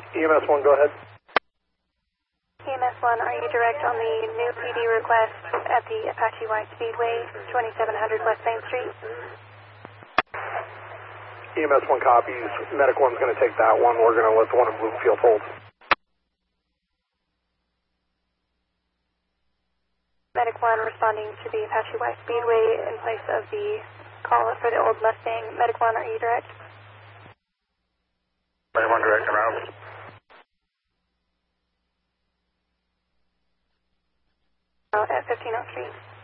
EMS 1, go ahead. EMS 1, are you direct on the new PD request at the Apache White Speedway, 2700 West Main Street? EMS 1 copies. Medic 1's going to take that one. We're going to let the one in Bloomfield hold. Medic 1 responding to the Apache White Speedway in place of the call for the old Mustang. Medic 1, are you direct? Medic 1 direct, around. Out at 1503.